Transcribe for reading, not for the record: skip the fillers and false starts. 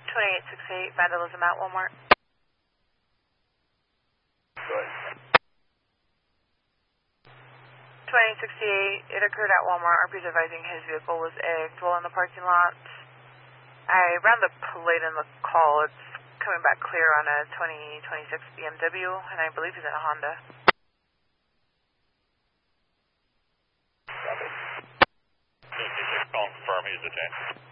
2868, vandalism at Walmart. Go ahead. 2868, it occurred at Walmart. RP's advising his vehicle was egged while in the parking lot. I ran the plate in the call. It's coming back clear on a 2026 BMW, and I believe he's in a Honda. Copy. 226, calling confirm, he's detained.